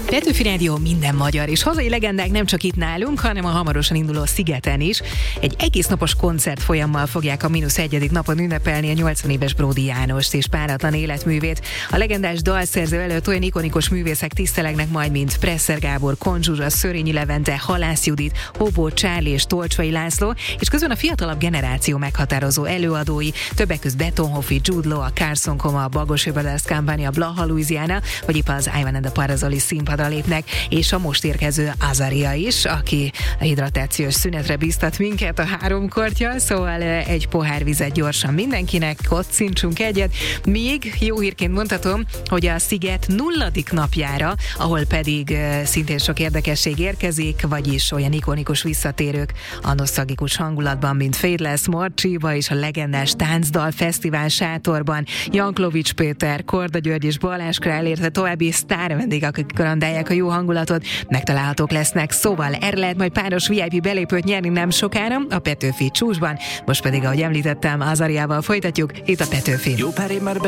Petőfi Rádió minden magyar, és hazai legendák nem csak itt nálunk, hanem a hamarosan induló Szigeten is. Egy egész napos koncert folyammal fogják a -1. napon ünnepelni a 80 éves Bródi Jánost és páratlan életművét. A legendás dalszerző előtt olyan ikonikus művészek tisztelegnek majd, mint Presser Gábor, Kon Zsuzsa, Szörényi Levente, Halász Judit, Hobó Csárli és Tolcsai László, és közben a fiatalabb generáció meghatározó előadói, többek között Betonhoffi, Jude Law, a Carson Coma, a Bagos Brothers Company, a Blaha Louisiana, vagy épp az Ivan and the Parazoli színpadra lépnek, és a most érkező Azaria is, aki a hidratációs szünetre biztat minket a 3-kortja, szóval egy pohár vizet gyorsan mindenkinek, kocincsunk egyet, míg jó hírként mondhatom, hogy a Sziget 0. napjára, ahol pedig szintén sok érdekesség érkezik, vagyis olyan ikonikus visszatérők a nosztalgikus hangulatban, mint Fadeless, Marcsiba és a legendás Táncdal Fesztivál sátorban, Janklowicz Péter, Korda György és Balázs Král, érte további sztár vendégek, akik garantálják a jó hangulatot, megtalálhatók lesznek, szóval erre lehet majd páros VIP belépőt nyerni nem sokára a Petőfi csúcsban. Most pedig, ahogy említettem, Azariával folytatjuk itt a Petőfin. Jó pár év már